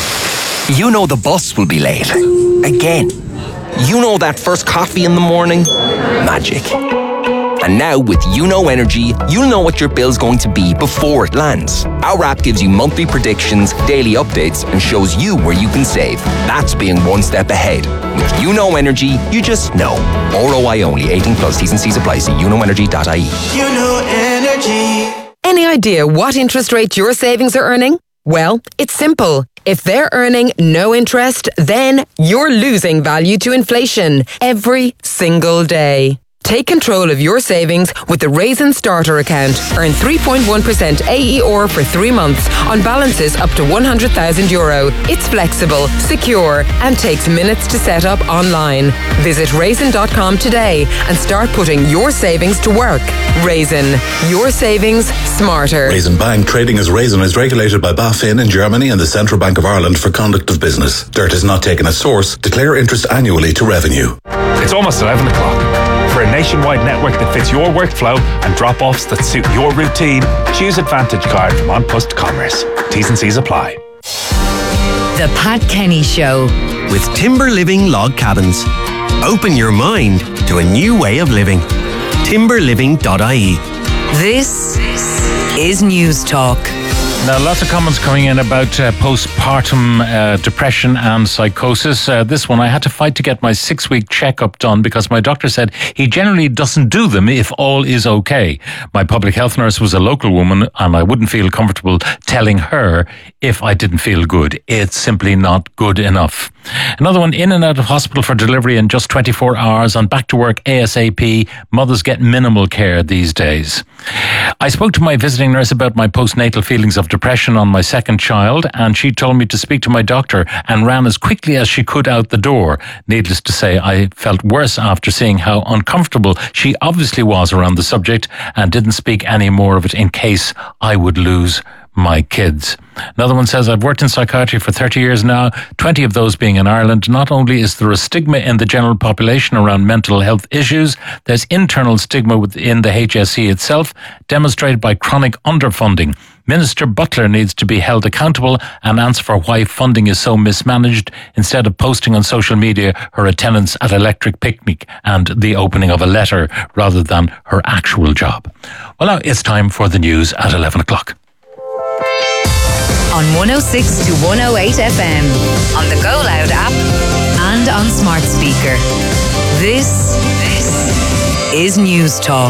You know the bus will be late. Again. You know that first coffee in the morning? Magic. And now with YouKnow Energy, you'll know what your bill's going to be before it lands. Our app gives you monthly predictions, daily updates, and shows you where you can save. That's being one step ahead. With YouKnow Energy, you just know. R O I only, eighteen plus, T's and C's apply. See you know energy dot I E. YouKnow Energy. Any idea what interest rate your savings are earning? Well, it's simple. If they're earning no interest, then you're losing value to inflation every single day. Take control of your savings with the Raisin Starter account. Earn three point one percent A E R for three months on balances up to one hundred thousand euro. It's flexible, secure, and takes minutes to set up online. Visit raisin dot com today and start putting your savings to work. Raisin, your savings smarter. Raisin Bank trading as Raisin is regulated by BaFin in Germany and the Central Bank of Ireland for conduct of business. Dirt is not taken as source. Declare interest annually to revenue. It's almost eleven o'clock. For a nationwide network that fits your workflow and drop-offs that suit your routine, choose Advantage Card from An Post Commerce. T's and C's apply. The Pat Kenny Show. With Timber Living Log Cabins. Open your mind to a new way of living. timber living dot I E. This is News Talk. Now, lots of comments coming in about uh, postpartum uh, depression and psychosis. Uh, this one, I had to fight to get my six-week checkup done because my doctor said he generally doesn't do them if all is okay. My public health nurse was a local woman and I wouldn't feel comfortable telling her if I didn't feel good. It's simply not good enough. Another one, in and out of hospital for delivery in just twenty-four hours and back to work ASAP. Mothers get minimal care these days. I spoke to my visiting nurse about my postnatal feelings of depression on my second child, and she told me to speak to my doctor and ran as quickly as she could out the door. Needless to say, I felt worse after seeing how uncomfortable she obviously was around the subject and didn't speak any more of it in case I would lose my kids. Another one says, I've worked in psychiatry for thirty years now, twenty of those being in Ireland. Not only is there a stigma in the general population around mental health issues, there's internal stigma within the H S E itself, demonstrated by chronic underfunding. Minister Butler needs to be held accountable and answer for why funding is so mismanaged, instead of posting on social media her attendance at Electric Picnic and the opening of a letter rather than her actual job. Well, now it's time for the news at eleven o'clock. On one oh six to one oh eight F M, on the Go Loud app, and on smart speaker. This, this is News Talk.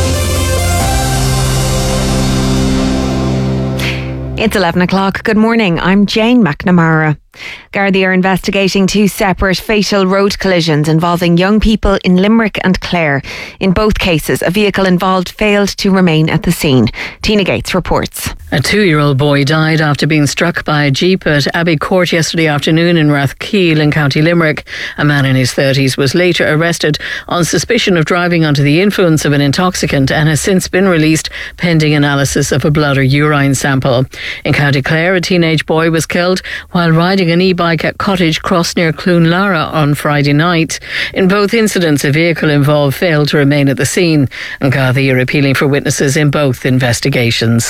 It's eleven o'clock. Good morning. I'm Jane McNamara. Gardaí are investigating two separate fatal road collisions involving young people in Limerick and Clare. In both cases, a vehicle involved failed to remain at the scene. Tina Gates reports. A two-year-old boy died after being struck by a jeep at Abbey Court yesterday afternoon in Rathkeil in County Limerick. A man in his thirties was later arrested on suspicion of driving under the influence of an intoxicant and has since been released pending analysis of a blood or urine sample. In County Clare, a teenage boy was killed while riding an e-bike at Cottage Cross near Cloonlara on Friday night. In both incidents, a vehicle involved failed to remain at the scene, and Gardaí are appealing for witnesses in both investigations.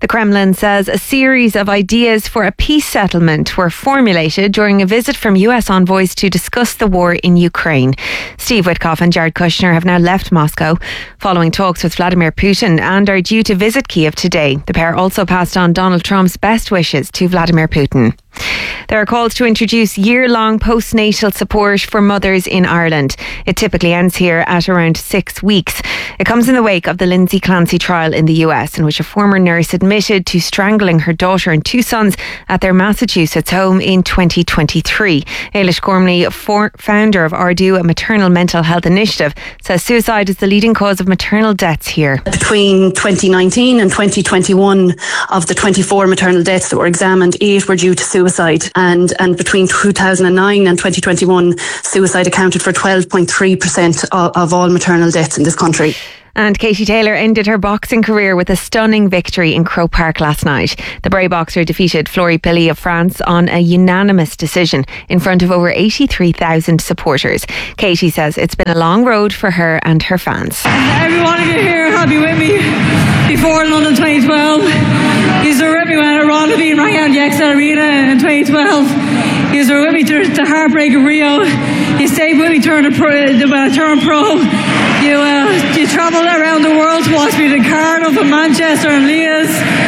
The Kremlin says a series of ideas for a peace settlement were formulated during a visit from U S envoys to discuss the war in Ukraine. Steve Witkoff and Jared Kushner have now left Moscow following talks with Vladimir Putin and are due to visit Kiev today. The pair also passed on Donald Trump's best wishes to Vladimir Putin. There are calls to introduce year-long postnatal support for mothers in Ireland. It typically ends here at around six weeks. It comes in the wake of the Lindsay Clancy trial in the U S, in which a former nurse admitted to strangling her daughter and two sons at their Massachusetts home in twenty twenty-three. Ailish Gormley, for- founder of Ardu, a maternal mental health initiative, says suicide is the leading cause of maternal deaths here. Between twenty nineteen and twenty twenty-one, of the twenty-four maternal deaths that were examined, eight were due to suicide. And, and between two thousand nine and twenty twenty-one, suicide accounted for twelve point three percent of, of all maternal deaths in this country. And Katie Taylor ended her boxing career with a stunning victory in Croke Park last night. The Bray boxer defeated Flory Pilly of France on a unanimous decision in front of over eighty-three thousand supporters. Katie says it's been a long road for her and her fans. Every one of you here have been with me before London twenty twelve. You were with me when Ronaldinho rang out the X L Arena in twenty twelve. You were with me through the heartbreak of Rio. You stayed with me during the pro, when I turned pro. You uh, you travelled around the world to watch me in Cardiff and Manchester and Leeds,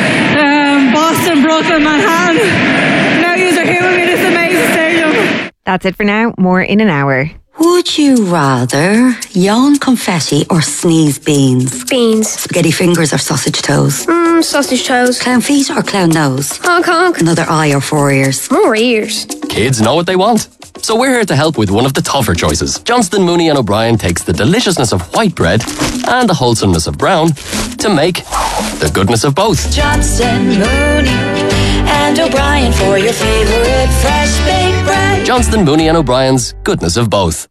um, Boston, Brooklyn, Manhattan. Now you are here with me in this amazing stadium. That's it for now. More in an hour. Would you rather yawn confetti or sneeze beans? Beans. Spaghetti fingers or sausage toes? Mmm, sausage toes. Clown feet or clown nose? Honk honk. Another eye or four ears? More ears. Kids know what they want. So we're here to help with one of the tougher choices. Johnston, Mooney and O'Brien takes the deliciousness of white bread and the wholesomeness of brown to make the goodness of both. Johnston, Mooney and O'Brien for your favourite fresh baked bread. Johnston, Mooney and O'Brien's goodness of both.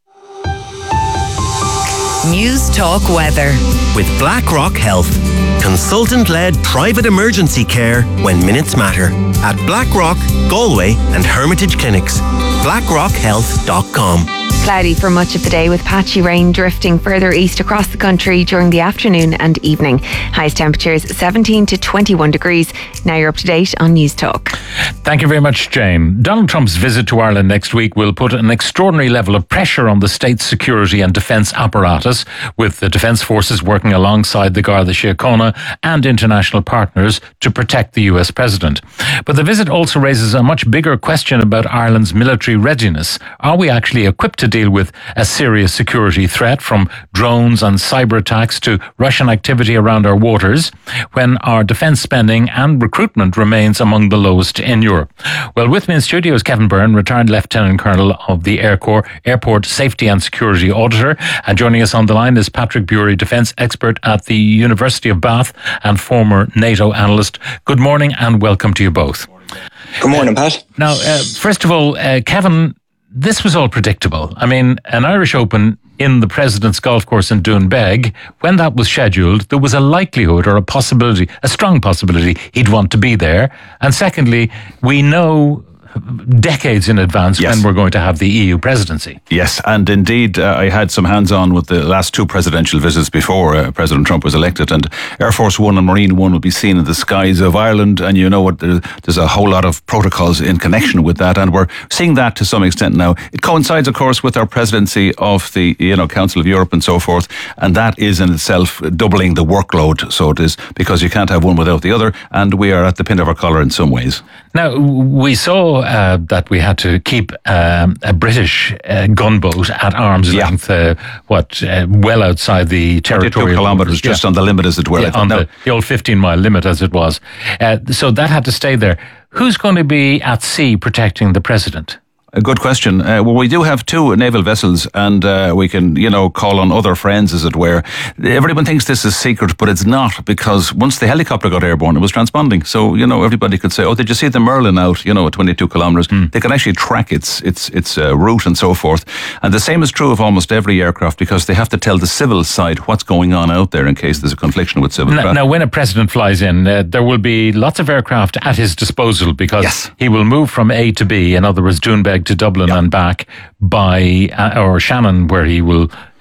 News Talk Weather. With BlackRock Health. Consultant-led private emergency care when minutes matter. At BlackRock, Galway and Hermitage Clinics. blackrock health dot com. Cloudy for much of the day with patchy rain drifting further east across the country during the afternoon and evening. Highest temperatures seventeen to twenty-one degrees. Now you're up to date on News Talk. Thank you very much, Jane. Donald Trump's visit to Ireland next week will put an extraordinary level of pressure on the state's security and defence apparatus, with the defence forces working alongside the Garda Síochána and international partners to protect the U S president. But the visit also raises a much bigger question about Ireland's military readiness. Are we actually equipped to deal with a serious security threat, from drones and cyber attacks to Russian activity around our waters, when our defence spending and recruitment remains among the lowest in Europe? Well, with me in studio is Kevin Byrne, retired Lieutenant Colonel of the Air Corps, Airport Safety and Security Auditor. And joining us on the line is Patrick Bury, defence expert at the University of Bath and former NATO analyst. Good morning and welcome to you both. Good morning, Pat. Now, uh, first of all, uh, Kevin, this was all predictable. I mean, an Irish Open in the President's Golf Course in Doonbeg, when that was scheduled, there was a likelihood or a possibility, a strong possibility, he'd want to be there. And secondly, we know decades in advance yes. when we're going to have the E U presidency. Yes, and indeed uh, I had some hands-on with the last two presidential visits before uh, President Trump was elected, and Air Force One and Marine One will be seen in the skies of Ireland, and you know what, there's a whole lot of protocols in connection with that, and we're seeing that to some extent now. It coincides, of course, with our presidency of the you know Council of Europe and so forth, and that is in itself doubling the workload, so it is, because you can't have one without the other, and we are at the pin of our collar in some ways. Now, we saw uh, that we had to keep um, a British uh, gunboat at arm's yeah. length, uh, what, uh, well outside the territorial... twenty-two kilometres, just yeah. on the limit, as it were. Yeah, on the, the old fifteen-mile limit, as it was. Uh, so that had to stay there. Who's going to be at sea protecting the president? A good question. Uh, well, we do have two naval vessels, and uh, we can, you know, call on other friends, as it were. Everyone thinks this is secret, but it's not, because once the helicopter got airborne, it was transponding. So, you know, everybody could say, oh, did you see the Merlin out, you know, at twenty-two kilometres? Mm. They can actually track its its its uh, route and so forth. And the same is true of almost every aircraft, because they have to tell the civil side what's going on out there in case there's a confliction with civil now, craft. Now, when a president flies in, uh, there will be lots of aircraft at his disposal, because yes. he will move from A to B, in other words, Doonbeg to Dublin yeah. and back, by, uh, or Shannon, where he will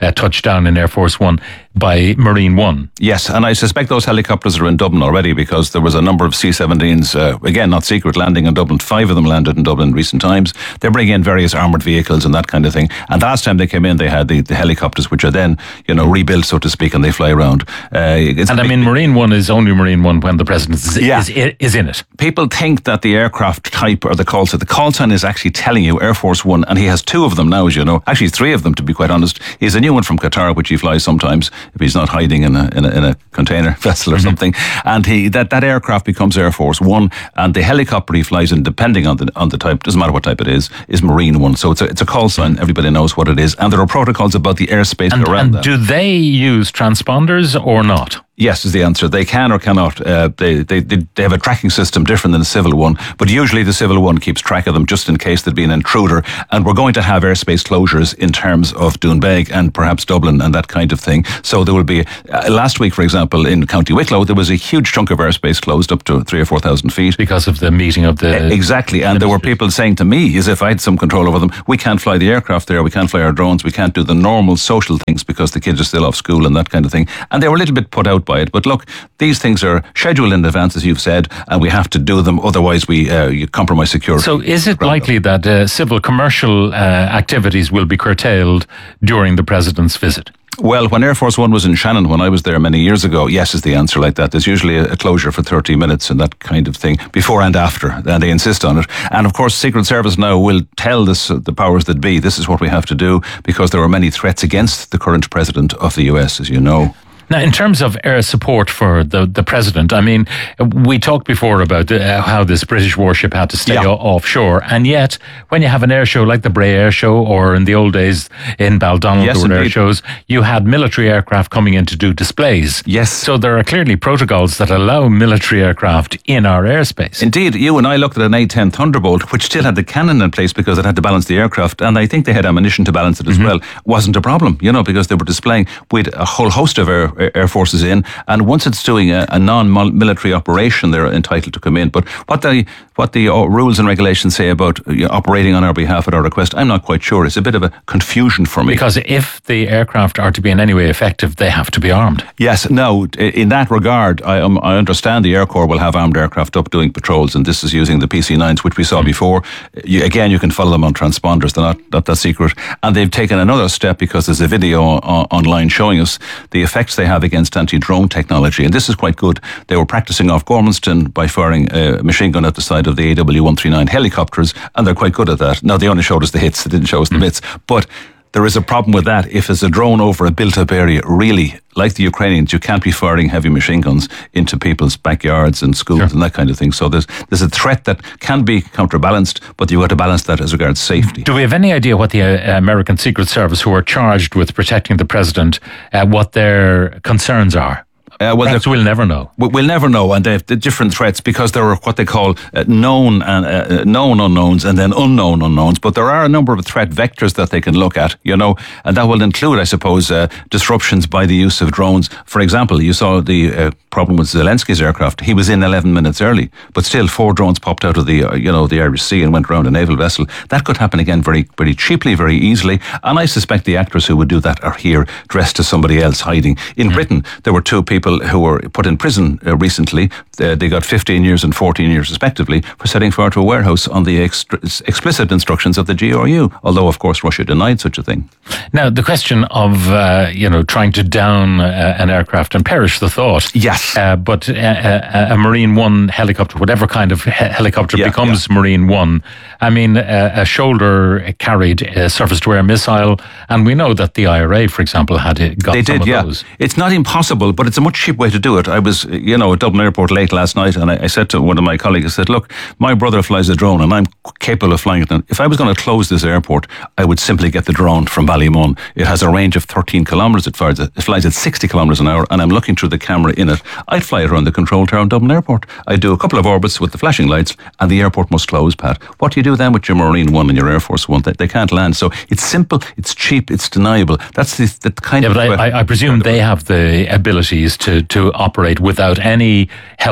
uh, touched down in Air Force One by Marine One. Yes, and I suspect those helicopters are in Dublin already, because there was a number of C seventeens, uh, again, not secret, landing in Dublin. Five of them landed in Dublin in recent times. They bring in various armoured vehicles and that kind of thing. And last time they came in, they had the, the helicopters, which are then, you know, rebuilt, so to speak, and they fly around. Uh, it's and I mean, Marine One is only Marine One when the President is, yeah. is, is in it. People think that the aircraft type or the call sign, the call sign is actually telling you Air Force One, and he has two of them now, as you know. Actually, three of them, to be quite honest. He has a new one from Qatar, which he flies sometimes, if he's not hiding in a, in a, in a container vessel or mm-hmm. something. And he that, that aircraft becomes Air Force One, and the helicopter he flies in, depending on the on the type, doesn't matter what type it is, is Marine One. So it's a, it's a call sign. Everybody knows what it is. And there are protocols about the airspace and, around and that. Do they use transponders or not? Yes, is the answer. They can or cannot. Uh, they, they they have a tracking system different than the civil one, but usually the civil one keeps track of them just in case there'd be an intruder. And we're going to have airspace closures in terms of Doonbeg and perhaps Dublin and that kind of thing. So there will be, uh, last week, for example, in County Wicklow, there was a huge chunk of airspace closed up to three or four thousand feet. Because of the meeting of the... Uh, exactly. And there were people saying to me, as if I had some control over them, we can't fly the aircraft there, we can't fly our drones, we can't do the normal social things because the kids are still off school and that kind of thing. And they were a little bit put out by it. But look, these things are scheduled in advance, as you've said, and we have to do them. Otherwise, we uh, you compromise security. So is it likely that uh, civil commercial uh, activities will be curtailed during the President's visit? Well, when Air Force One was in Shannon, when I was there many years ago, yes is the answer like that. There's usually a, a closure for thirty minutes and that kind of thing, before and after, and they insist on it. And of course, Secret Service now will tell this, uh, the powers that be, this is what we have to do, because there are many threats against the current President of the U S, as you know. Now, in terms of air support for the, the President, I mean, we talked before about uh, how this British warship had to stay yeah. o- offshore, and yet, when you have an air show like the Bray Air Show, or in the old days in Baldonnel, yes, there were air shows, you had military aircraft coming in to do displays. Yes. So there are clearly protocols that allow military aircraft in our airspace. Indeed, you and I looked at an A ten Thunderbolt, which still had the cannon in place because it had to balance the aircraft, and I think they had ammunition to balance it as mm-hmm. well. Wasn't a problem, you know, because they were displaying with a whole host of air Air Forces in, and once it's doing a, a non-military operation, they're entitled to come in. But what the what the uh, rules and regulations say about uh, operating on our behalf at our request, I'm not quite sure. It's a bit of a confusion for me. Because if the aircraft are to be in any way effective, they have to be armed. Yes, no, in that regard, I, um, I understand the Air Corps will have armed aircraft up doing patrols, and this is using the P C nines, which we saw mm. before. You, again, you can follow them on transponders. They're not, not that secret. And they've taken another step because there's a video o- online showing us the effects they have against anti-drone technology. And this is quite good. They were practicing off Gormanston by firing a machine gun at the side of the A W one thirty-nine helicopters, and they're quite good at that. Now, they only showed us the hits, they didn't show us the mm. bits. But there is a problem with that. If there's a drone over a built-up area, really, like the Ukrainians, you can't be firing heavy machine guns into people's backyards and schools sure. and that kind of thing. So there's there's a threat that can be counterbalanced, but you've got to balance that as regards safety. Do we have any idea what the uh, American Secret Service, who are charged with protecting the president, uh, what their concerns are? Uh, well, Perhaps we'll never know. We'll never know, and they have the different threats because there are what they call uh, known and uh, known unknowns and then unknown unknowns. But there are a number of threat vectors that they can look at, you know, and that will include, I suppose, uh, disruptions by the use of drones. For example, you saw the uh, problem with Zelensky's aircraft. He was in eleven minutes early, but still four drones popped out of the, uh, you know, the Irish Sea and went around a naval vessel. That could happen again very, very cheaply, very easily. And I suspect the actors who would do that are here dressed as somebody else hiding. In mm. Britain, there were two people who were put in prison uh, recently. Uh, they got fifteen years and fourteen years respectively for setting fire to a warehouse on the extra- explicit instructions of the G R U, although of course Russia denied such a thing. Now, the question of uh, you know trying to down uh, an aircraft, and perish the thought. Yes. Uh, but uh, a Marine One helicopter, whatever kind of he- helicopter yeah, becomes yeah. Marine One, I mean, uh, a shoulder carried a surface-to-air missile, and we know that the I R A, for example, had it, got they some did, of yeah. those. It's not impossible, but it's a much cheap way to do it. I was, you know, at Dublin Airport late last night, and I, I said to one of my colleagues, I said, look, my brother flies a drone, and I'm capable of flying it. And if I was going to close this airport, I would simply get the drone from Ballymun. It has a range of thirteen kilometres. It flies, it flies at sixty kilometres an hour, and I'm looking through the camera in it. I'd fly it around the control tower in Dublin Airport. I'd do a couple of orbits with the flashing lights, and the airport must close, Pat. What do you do then with your Marine One and your Air Force One? They, they can't land. So it's simple, it's cheap, it's deniable. That's the, the kind yeah, of... But I, I, I presume they have the abilities to, to operate without any help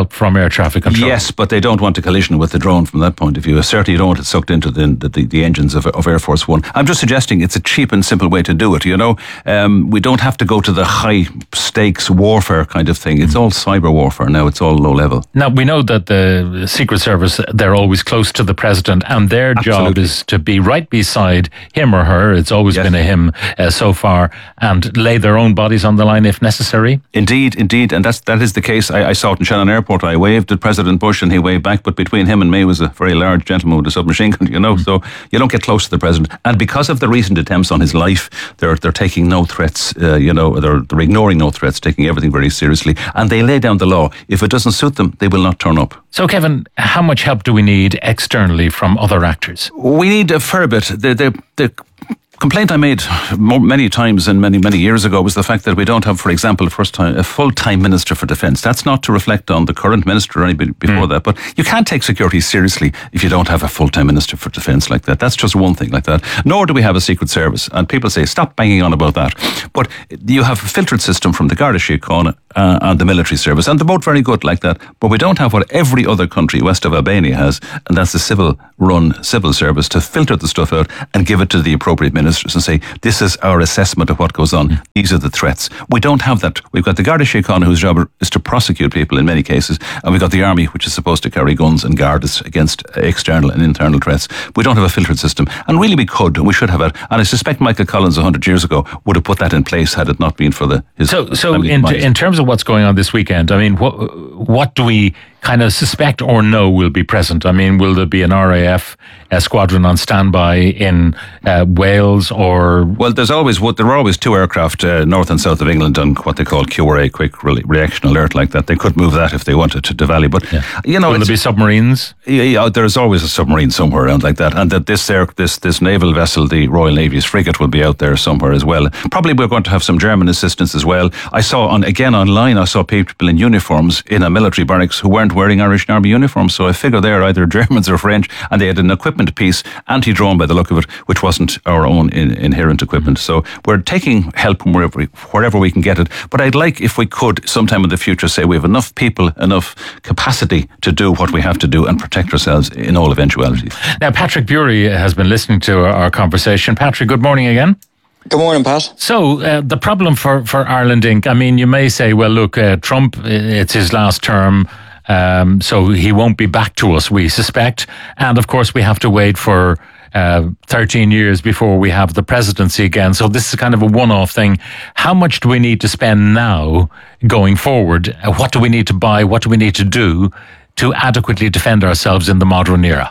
help from air traffic control. Yes, but they don't want a collision with the drone from that point of view. Certainly you don't want it sucked into the the, the engines of, of Air Force One. I'm just suggesting it's a cheap and simple way to do it, you know. Um, we don't have to go to the high stakes warfare kind of thing. It's all cyber warfare now. It's all low level. Now, we know that the Secret Service, they're always close to the president, and their Absolutely. job is to be right beside him or her. It's always yes. been a him uh, so far, and lay their own bodies on the line if necessary. Indeed, indeed, and that's that is the case. I, I saw it in Shannon Airport. I waved at President Bush, and he waved back. But between him and me was a very large gentleman with a submachine gun. You know, mm. so you don't get close to the president. And because of the recent attempts on his life, they're they're taking no threats. Uh, you know, they're they're ignoring no threats, taking everything very seriously, and they lay down the law. If it doesn't suit them, they will not turn up. So, Kevin, how much help do we need externally from other actors? We need a fair bit. The the the complaint I made many times and many, many years ago was the fact that we don't have, for example, a, first time, a full-time Minister for Defence. That's not to reflect on the current Minister or anybody before mm. that, but you can't take security seriously if you don't have a full-time Minister for Defence like that. That's just one thing like that. Nor do we have a Secret Service. And people say, stop banging on about that. But you have a filtered system from the Garda Síochána uh, and the military service, and they're both very good like that. But we don't have what every other country west of Albania has, and that's the civil-run civil service to filter the stuff out and give it to the appropriate minister and say, this is our assessment of what goes on. Mm. These are the threats. We don't have that. We've got the Garda Síochána, whose job is to prosecute people in many cases, and we've got the army, which is supposed to carry guns and guard us against external and internal threats. We don't have a filtered system. And really we could, and we should have it. And I suspect Michael Collins one hundred years ago would have put that in place had it not been for the his So, so in, in terms of what's going on this weekend, I mean, what, what do we kind of suspect or know will be present? I mean, will there be an R A F uh, squadron on standby in uh, Wales or? Well, there's always there are always two aircraft uh, north and south of England on what they call Q R A, quick re- reaction alert, like that. They could move that if they wanted to, to Valley, but yeah. you know, will there be submarines? Yeah, yeah, there's always a submarine somewhere around like that, and that this air, this this naval vessel, the Royal Navy's frigate, will be out there somewhere as well. Probably we're going to have some German assistance as well. I saw on again online, I saw people in uniforms in a military barracks who weren't wearing Irish Army uniforms, so I figure they're either Germans or French, and they had an equipment piece, anti-drone by the look of it, which wasn't our own in, inherent equipment. So we're taking help from wherever we, wherever we can get it. But I'd like, if we could, sometime in the future, say we have enough people, enough capacity to do what we have to do and protect ourselves in all eventualities. Now, Patrick Bury has been listening to our, our conversation. Patrick, good morning again. Good morning, Pat. So, uh, the problem for, for Ireland Incorporated, I mean, you may say, well, look, uh, Trump, it's his last term, um, so he won't be back to us, we suspect. And, of course, we have to wait for uh, thirteen years before we have the presidency again. So this is kind of a one-off thing. How much do we need to spend now going forward? Uh, what do we need to buy? What do we need to do to adequately defend ourselves in the modern era?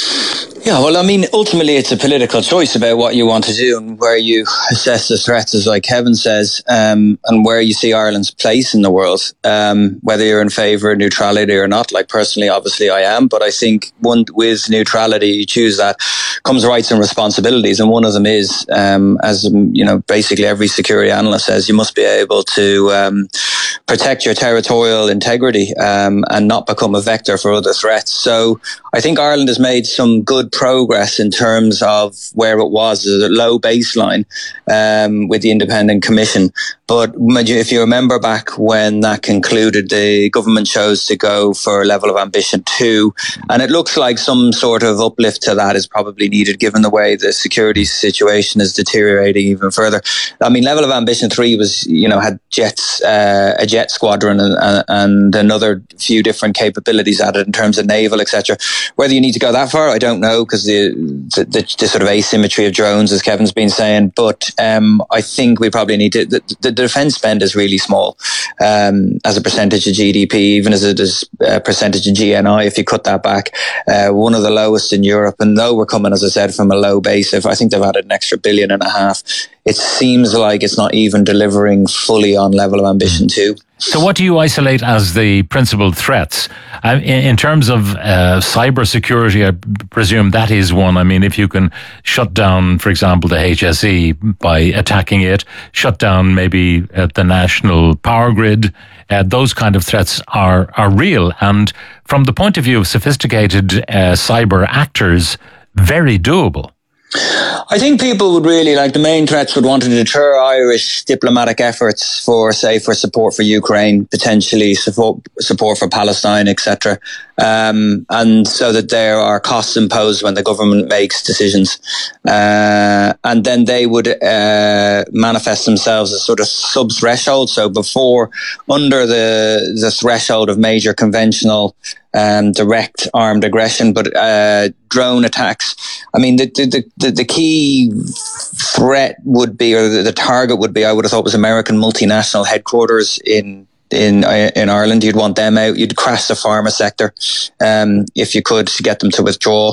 Yeah, well, I mean, ultimately it's a political choice about what you want to do and where you assess the threats, as like Kevin says, um, and where you see Ireland's place in the world, um, whether you're in favour of neutrality or not. Like, personally, obviously I am, but I think one with neutrality, you choose that, comes rights and responsibilities, and one of them is, um, as you know, basically every security analyst says, you must be able to um, protect your territorial integrity um, and not become a vector for other threats. So I think Ireland has made some good progress in terms of where it was at a low baseline um, with the Independent Commission. But if you remember back when that concluded, the government chose to go for a level of ambition two. And it looks like some sort of uplift to that is probably needed given the way the security situation is deteriorating even further. I mean, level of ambition three was, you know, had jets, uh, a jet squadron and, and another few different capabilities added in terms of naval, et cetera. Whether you need to go that far, I don't know, because the, the, the, the sort of asymmetry of drones, as Kevin's been saying. But um, I think we probably need to... The, the defence spend is really small um, as a percentage of G D P, even as it is a percentage of G N I. If you cut that back, uh, one of the lowest in Europe. And though we're coming, as I said, from a low base, if I think they've added an extra billion and a half, it seems like it's not even delivering fully on level of ambition too. So what do you isolate as the principal threats? Uh, in, in terms of uh, cyber security, I presume that is one. I mean, if you can shut down, for example, the H S E by attacking it, shut down maybe uh, the national power grid, uh, those kind of threats are, are real. And from the point of view of sophisticated uh, cyber actors, very doable. I think people would really, like, the main threats would want to deter Irish diplomatic efforts for, say, for support for Ukraine, potentially support support for Palestine, et cetera. Um, and so that there are costs imposed when the government makes decisions. Uh, and then they would uh, manifest themselves as sort of sub-threshold. So before, under the, the threshold of major conventional Um, direct armed aggression, but uh, drone attacks. I mean, the, the the the key threat would be, or the, the target would be, I would have thought, was American multinational headquarters in in in Ireland. You'd want them out. You'd crash the pharma sector um, if you could, to get them to withdraw,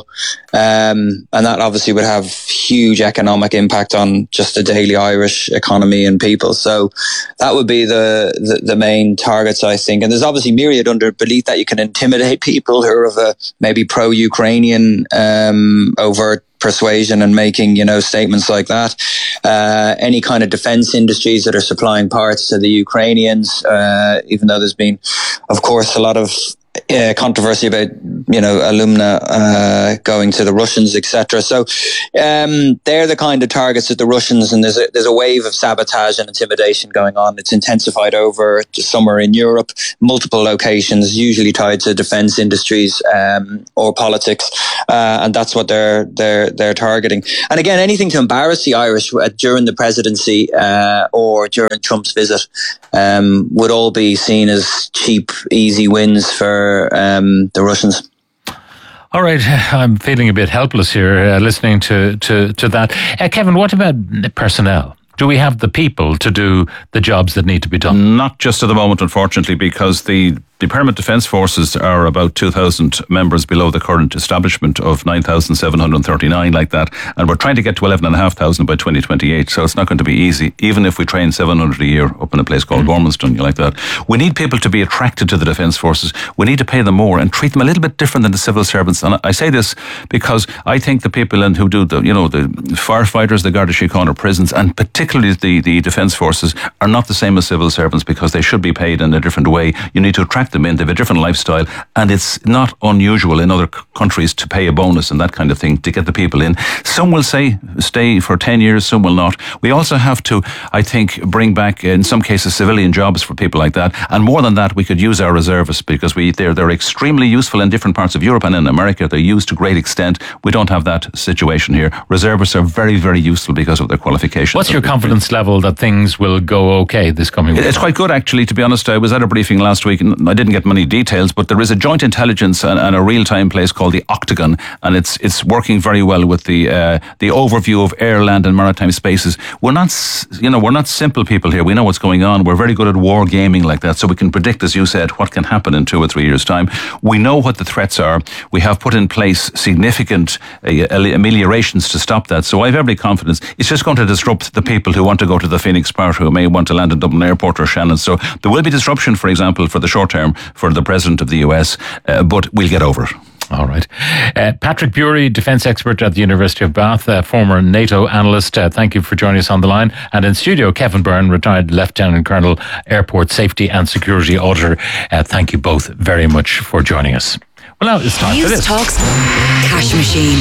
um, and that obviously would have huge economic impact on just the daily Irish economy and people. So that would be the, the the main targets, I think. And there's obviously myriad under belief that you can intimidate people who are of a maybe pro-Ukrainian um, overt persuasion and making, you know, statements like that. Uh, any kind of defense industries that are supplying parts to the Ukrainians, uh, even though there's been, of course, a lot of uh, controversy about, you know, alumna uh, going to the Russians, et cetera. So um, they're the kind of targets that the Russians, and there's a, there's a wave of sabotage and intimidation going on. It's intensified over the summer in Europe, multiple locations, usually tied to defense industries um, or politics, uh, and that's what they're they're they're targeting. And again, anything to embarrass the Irish during the presidency uh, or during Trump's visit um, would all be seen as cheap, easy wins for um, the Russians. All right, I'm feeling a bit helpless here uh, listening to, to, to that. Uh, Kevin, what about personnel? Do we have the people to do the jobs that need to be done? Not just at the moment, unfortunately, because the The Permanent Defence Forces are about two thousand members below the current establishment of nine thousand seven hundred thirty-nine, like that. And we're trying to get to eleven thousand five hundred by twenty twenty-eight. So it's not going to be easy, even if we train seven hundred a year up in a place called Gormanston, you like that. We need people to be attracted to the Defence Forces. We need to pay them more and treat them a little bit different than the civil servants. And I say this because I think the people in who do the, you know, the firefighters, the Garda Síochána prisons, and particularly the, the Defence Forces are not the same as civil servants, because they should be paid in a different way. You need to attract them in. They have a different lifestyle, and it's not unusual in other c- countries to pay a bonus and that kind of thing to get the people in. Some will say stay for ten years, some will not. We also have to, I think, bring back, in some cases, civilian jobs for people like that. And more than that, we could use our reservists, because we they're, they're extremely useful in different parts of Europe and in America. They're used to great extent. We don't have that situation here. Reservists are very, very useful because of their qualifications. What's your confidence level that things will go okay this coming week? It's quite good, actually, to be honest. I was at a briefing last week and I didn't get many details, but there is a joint intelligence and, and a real-time place called the Octagon, and it's it's working very well with the uh, the overview of air, land and maritime spaces. We're not, you know, we're not simple people here. We know what's going on. We're very good at war gaming like that, so we can predict, as you said, what can happen in two or three years' time. We know what the threats are. We have put in place significant uh, ameliorations to stop that, so I have every confidence. It's just going to disrupt the people who want to go to the Phoenix Park, who may want to land at Dublin Airport or Shannon. So there will be disruption, for example, for the short term, for the President of the U S, uh, but we'll get over it. All right. Uh, Patrick Bury, defence expert at the University of Bath, uh, former NATO analyst. Uh, thank you for joining us on the line. And in studio, Kevin Byrne, retired Lieutenant Colonel, Airport Safety and Security Auditor. Uh, thank you both very much for joining us. Well, now it's time News for this. Talks Cash Machine.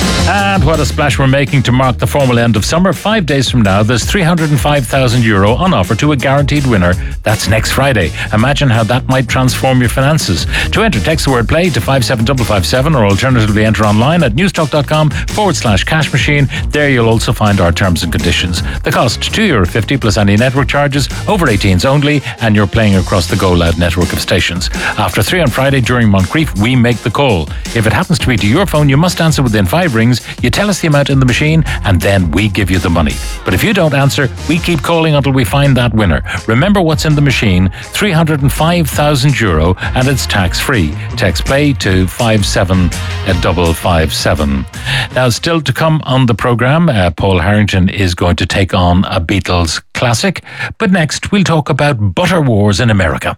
And what a splash we're making to mark the formal end of summer. Five days from now, there's three hundred five thousand euro on offer to a guaranteed winner. That's next Friday. Imagine how that might transform your finances. To enter, text the word play to five seven five five seven, or alternatively enter online at newstalk.com forward slash cash machine. There you'll also find our terms and conditions. The cost, two euro fifty plus any network charges, over eighteens only, and you're playing across the Go Loud network of stations. After three on Friday during Moncrief, we make the call. If it happens to be to your phone, you must answer within five rings. You tell us the amount in the machine, and then we give you the money. But if you don't answer, we keep calling until we find that winner. Remember what's in the machine, three hundred five thousand euro, and it's tax-free. Text play to five seven five five seven. Now, still to come on the programme, uh, Paul Harrington is going to take on a Beatles classic. But next, we'll talk about butter wars in America.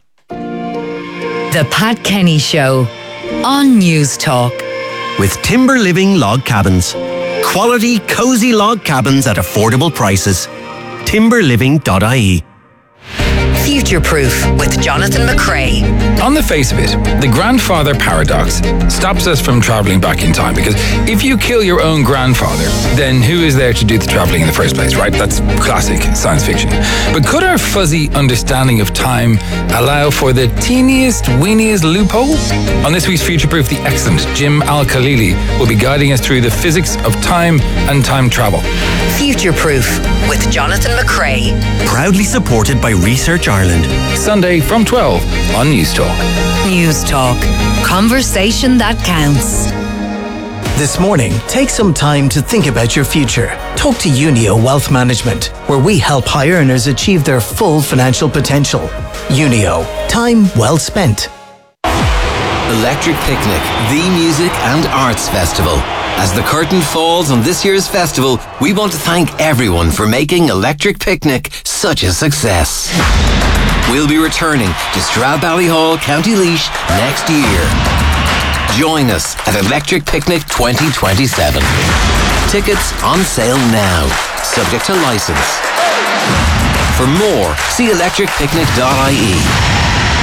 The Pat Kenny Show on News Talk. With Timber Living Log Cabins. Quality, cosy log cabins at affordable prices. timber living dot I E. Future Proof with Jonathan McCrae. On the face of it, the grandfather paradox stops us from travelling back in time, because if you kill your own grandfather, then who is there to do the travelling in the first place, right? That's classic science fiction. But could our fuzzy understanding of time allow for the teeniest, weeniest loophole? On this week's Future Proof, the excellent Jim Al-Khalili will be guiding us through the physics of time and time travel. Future Proof with Jonathan McCrae. Proudly supported by Research Ireland. Sunday from twelve on News Talk. News Talk. Conversation that counts. This morning, take some time to think about your future. Talk to Unio Wealth Management, where we help high earners achieve their full financial potential. Unio. Time well spent. Electric Picnic, the music and arts festival. As the curtain falls on this year's festival, we want to thank everyone for making Electric Picnic such a success. We'll be returning to Stradbally, County Laois next year. Join us at Electric Picnic twenty twenty-seven. Tickets on sale now, subject to licence. For more, see electric picnic dot I E.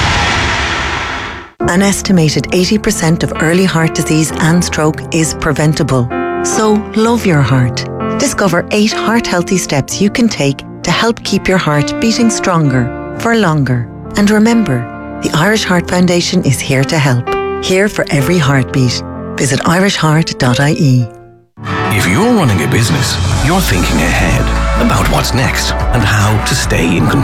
An estimated eighty percent of early heart disease and stroke is preventable. So love your heart. Discover eight heart-healthy steps you can take to help keep your heart beating stronger for longer. And remember, the Irish Heart Foundation is here to help. Here for every heartbeat. Visit irish heart dot I E. If you're running a business, you're thinking ahead about what's next and how to stay in control.